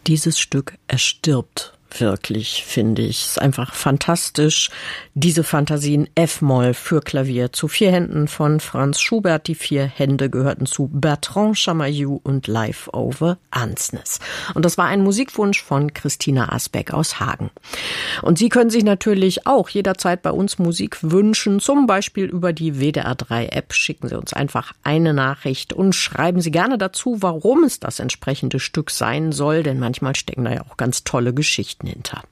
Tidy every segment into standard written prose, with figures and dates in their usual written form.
Dieses Stück erstirbt wirklich, finde ich. Es ist einfach fantastisch. Diese Fantasien F-Moll für Klavier zu 4 Händen von Franz Schubert. Die 4 Hände gehörten zu Bertrand Chamayou und Live over Ansnes. Und das war ein Musikwunsch von Christina Asbeck aus Hagen. Und Sie können sich natürlich auch jederzeit bei uns Musik wünschen, zum Beispiel über die WDR3-App. Schicken Sie uns einfach eine Nachricht und schreiben Sie gerne dazu, warum es das entsprechende Stück sein soll, denn manchmal stecken da ja auch ganz tolle Geschichten hinter.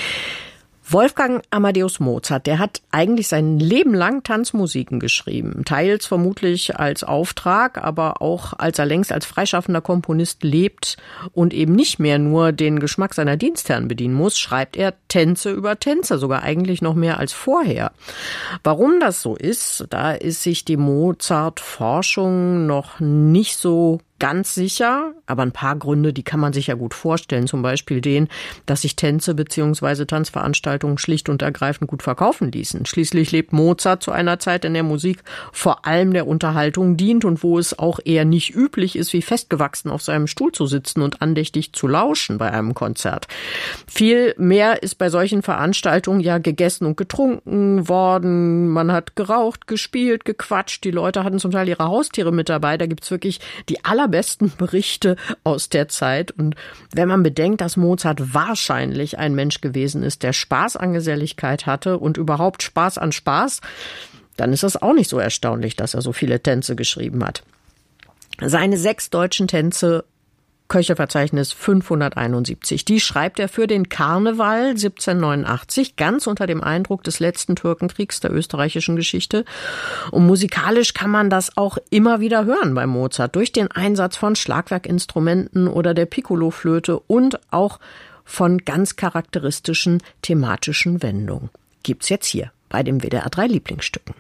Wolfgang Amadeus Mozart, der hat eigentlich sein Leben lang Tanzmusiken geschrieben. Teils vermutlich als Auftrag, aber auch als er längst als freischaffender Komponist lebt und eben nicht mehr nur den Geschmack seiner Dienstherren bedienen muss, schreibt er Tänze über Tänze, sogar eigentlich noch mehr als vorher. Warum das so ist, da ist sich die Mozart-Forschung noch nicht so ganz sicher, aber ein paar Gründe, die kann man sich ja gut vorstellen. Zum Beispiel den, dass sich Tänze bzw. Tanzveranstaltungen schlicht und ergreifend gut verkaufen ließen. Schließlich lebt Mozart zu einer Zeit, in der Musik vor allem der Unterhaltung dient und wo es auch eher nicht üblich ist, wie festgewachsen auf seinem Stuhl zu sitzen und andächtig zu lauschen bei einem Konzert. Viel mehr ist bei solchen Veranstaltungen ja gegessen und getrunken worden. Man hat geraucht, gespielt, gequatscht. Die Leute hatten zum Teil ihre Haustiere mit dabei. Da gibt's wirklich die besten Berichte aus der Zeit. Und wenn man bedenkt, dass Mozart wahrscheinlich ein Mensch gewesen ist, der Spaß an Geselligkeit hatte und überhaupt Spaß an Spaß, dann ist es auch nicht so erstaunlich, dass er so viele Tänze geschrieben hat. Seine 6 deutschen Tänze, Köchelverzeichnis 571. Die schreibt er für den Karneval 1789, ganz unter dem Eindruck des letzten Türkenkriegs der österreichischen Geschichte. Und musikalisch kann man das auch immer wieder hören bei Mozart, durch den Einsatz von Schlagwerkinstrumenten oder der Piccoloflöte und auch von ganz charakteristischen thematischen Wendungen. Gibt's jetzt hier bei den WDR 3 Lieblingsstücken.